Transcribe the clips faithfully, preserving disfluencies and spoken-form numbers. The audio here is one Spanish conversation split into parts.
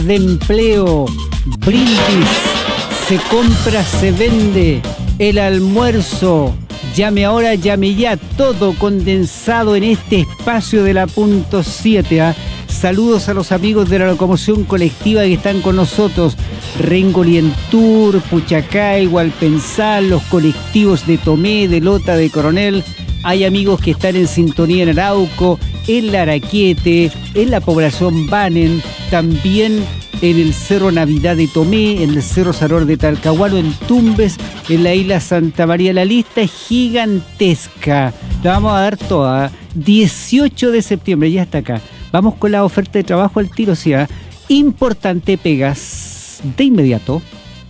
de empleo, brindis, se compra, se vende, el almuerzo. Llame ahora, llame ya, todo condensado en este espacio de la punto siete. ¿eh? Saludos a los amigos de la locomoción colectiva que están con nosotros. Rengo Lientur, Puchacay, Hualpensal, los colectivos de Tomé, de Lota, de Coronel. Hay amigos que están en sintonía en Arauco, en Laraquete, en la población Banen, también en el Cerro Navidad de Tomé, en el Cerro Saror de Talcahuano, en Tumbes, en la isla Santa María. La lista es gigantesca. La vamos a dar toda. dieciocho de septiembre, ya está acá. Vamos con la oferta de trabajo al tiro, ¿sí? ¿eh? Importante, pegas de inmediato.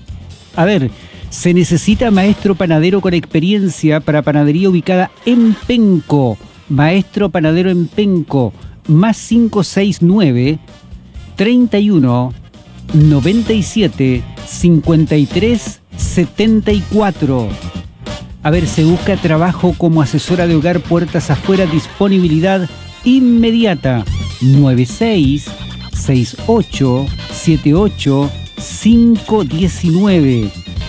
A ver, se necesita maestro panadero con experiencia para panadería ubicada en Penco. Maestro panadero en Penco, más cinco seis nueve, treinta y uno, noventa y siete, cincuenta y tres, setenta y cuatro. A ver, se busca trabajo como asesora de hogar puertas afuera, disponibilidad inmediata. nueve seis seis ocho siete ocho cinco uno nueve.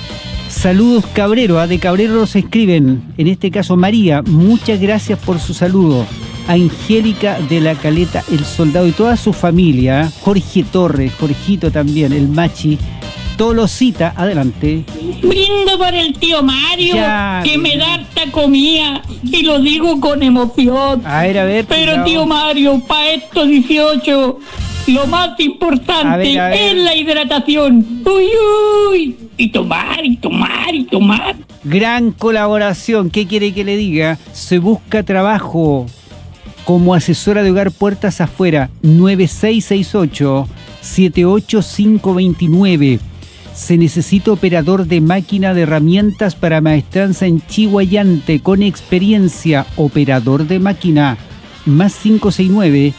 Saludos Cabrero, ¿eh? De Cabrero nos escriben, en este caso María, muchas gracias por su saludo. Angélica de la Caleta, el Soldado y toda su familia. Jorge Torres, Jorgito también, el Machi. Tolosita, adelante. Brindo por el tío Mario, ya, que me da harta comida, y lo digo con emoción. A ver, a ver. Pero no. Tío Mario, para estos dieciocho, lo más importante a ver, a ver. es la hidratación. Uy, uy. Y tomar, y tomar, y tomar. Gran colaboración, ¿qué quiere que le diga? Se busca trabajo como asesora de hogar puertas afuera, nueve seis seis ocho siete ocho cinco dos nueve. Se necesita operador de máquina de herramientas para maestranza en Chihuayante con experiencia. Operador de máquina, más cinco seis nueve,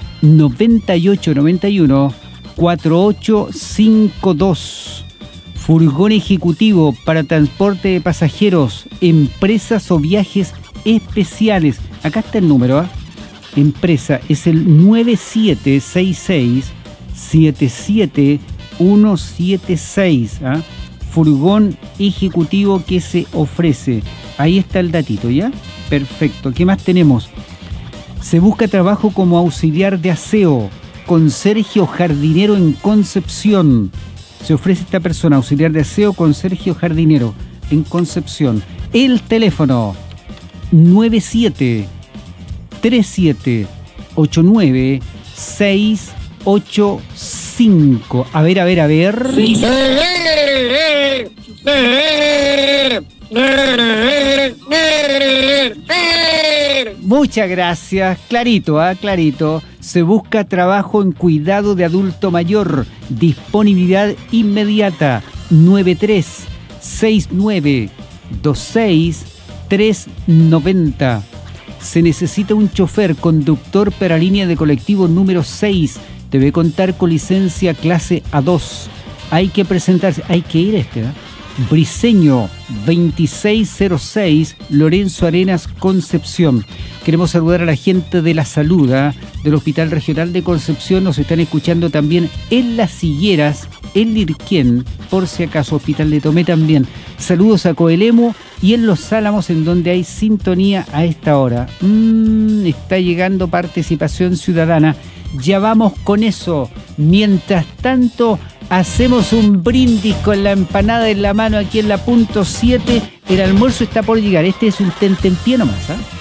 noventa y ocho noventa y uno, cuarenta y ocho cincuenta y dos. Furgón ejecutivo para transporte de pasajeros, empresas o viajes especiales. Acá está el número, ¿eh? Empresa es el nueve siete seis seis siete siete uno siete seis. ¿eh? Furgón ejecutivo que se ofrece. Ahí está el datito, ¿ya? Perfecto. ¿Qué más tenemos? Se busca trabajo como auxiliar de aseo, conserje o jardinero en Concepción. Se ofrece esta persona, auxiliar de aseo, conserje o jardinero en Concepción. El teléfono nueve siete tres siete ocho nueve seis ocho cinco. A ver, a ver, a ver. Muchas gracias. Clarito, ¿ah? ¿eh? Clarito. Se busca trabajo en cuidado de adulto mayor. Disponibilidad inmediata. nueve tres seis nueve dos seis tres nueve cero. Se necesita un chofer, conductor para línea de colectivo número seis. Debe contar con licencia clase A dos. Hay que presentarse, hay que ir a este, ¿eh? Briceño veintiséis cero seis, Lorenzo Arenas, Concepción. Queremos saludar a la gente de la salud, ¿eh? del Hospital Regional de Concepción. Nos están escuchando también en Las Higueras, en Lirquén, por si acaso, Hospital de Tomé también. Saludos a Coelemo y en Los Álamos, en donde hay sintonía a esta hora. Mm, está llegando participación ciudadana. Ya vamos con eso. Mientras tanto, hacemos un brindis con la empanada en la mano aquí en la punto siete. El almuerzo está por llegar. Este es un tentempié nomás, ¿eh?